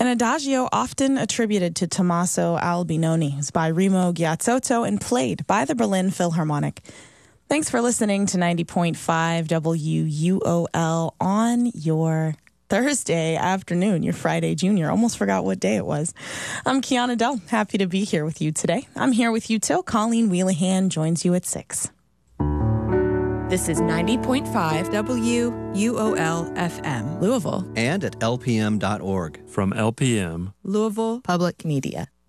An adagio often attributed to Tommaso Albinoni is by Remo Ghiazzotto and played by the Berlin Philharmonic. Thanks for listening to 90.5 WUOL on your Thursday afternoon, your Friday Junior. Almost forgot what day it was. I'm Kiana Dell. Happy to be here with you today. I'm here with you till Colleen Wheelahan joins you at 6. This is 90.5 WUOL FM, Louisville. And at lpm.org. From LPM, Louisville Public Media.